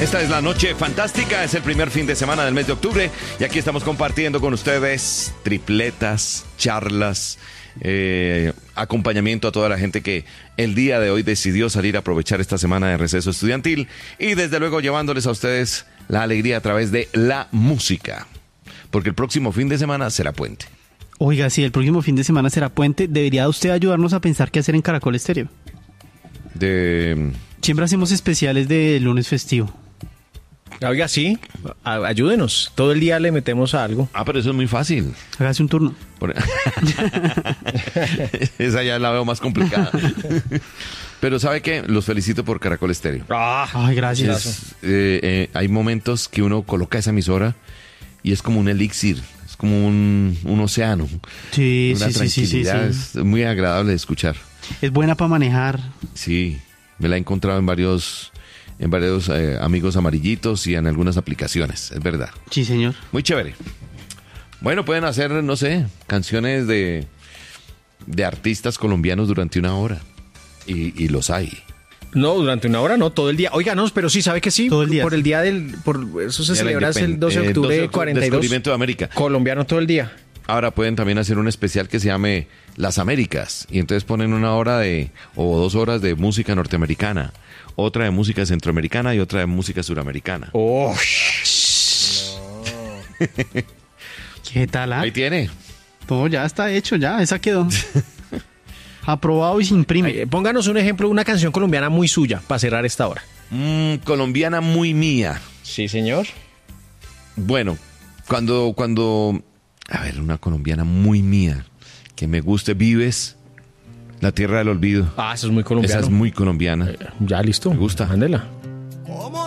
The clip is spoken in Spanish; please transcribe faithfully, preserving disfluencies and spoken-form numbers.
Esta es la noche fantástica, es el primer fin de semana del mes de octubre y aquí estamos compartiendo con ustedes tripletas, charlas, eh, acompañamiento a toda la gente que el día de hoy decidió salir a aprovechar esta semana de receso estudiantil y desde luego llevándoles a ustedes la alegría a través de la música, porque el próximo fin de semana será puente. Oiga, si el próximo fin de semana será puente, ¿debería usted ayudarnos a pensar qué hacer en Caracol Estéreo? De... Siempre hacemos especiales de lunes festivo. Oiga, sí, a- ayúdenos. Todo el día le metemos a algo. Ah, pero eso es muy fácil. Hágase un turno. Por... Esa ya la veo más complicada. Pero ¿sabe qué? Los felicito por Caracol Estéreo. Ay, gracias. Es, eh, eh, hay momentos que uno coloca esa emisora y es como un elixir, es como un, un océano. Sí, Una sí, sí, sí, sí, tranquilidad, sí. es muy agradable de escuchar. Es buena para manejar. Sí, me la he encontrado en varios, en varios eh, amigos amarillitos y en algunas aplicaciones, es verdad. Sí, señor. Muy chévere. Bueno, pueden hacer, no sé, canciones de, de artistas colombianos durante una hora. Y, y los hay. No, durante una hora no, todo el día. Oiga, no, pero sí, ¿sabe que sí? Todo el día. Por el día del... Por eso se De la celebra es el independ- doce de eh, octubre de doce cuarenta y dos. Descubrimiento de América. Colombiano todo el día. Ahora pueden también hacer un especial que se llame Las Américas. Y entonces ponen una hora de, o dos horas de música norteamericana, otra de música centroamericana y otra de música suramericana. Oh, ¿Qué tal, ah? Ahí tiene. Todo ya está hecho, ya. Esa quedó. Aprobado y se imprime. ay, pónganos un ejemplo de una canción colombiana muy suya para cerrar esta hora. Mm, colombiana muy mía. Sí, señor. Bueno, cuando, cuando, a ver, una colombiana muy mía, que me guste, Vives, La Tierra del Olvido. Ah, eso es muy colombiano. Esa es muy colombiana. Ya, listo. Me gusta. Mándela.